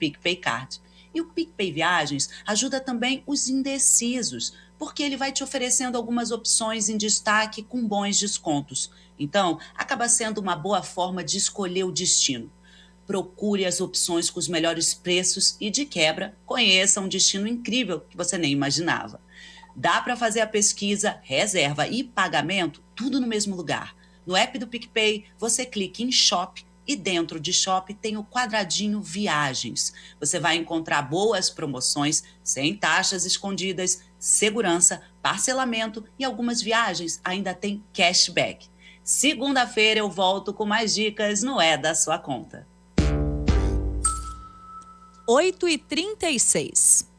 PicPay Card. E o PicPay Viagens ajuda também os indecisos, porque ele vai te oferecendo algumas opções em destaque com bons descontos. Então, acaba sendo uma boa forma de escolher o destino. Procure as opções com os melhores preços e, de quebra, conheça um destino incrível que você nem imaginava. Dá para fazer a pesquisa, reserva e pagamento, tudo no mesmo lugar. No app do PicPay, você clica em Shop e dentro de Shop tem o quadradinho Viagens. Você vai encontrar boas promoções, sem taxas escondidas, segurança, parcelamento e algumas viagens ainda tem cashback. Segunda-feira eu volto com mais dicas no É da Sua Conta. 8h36.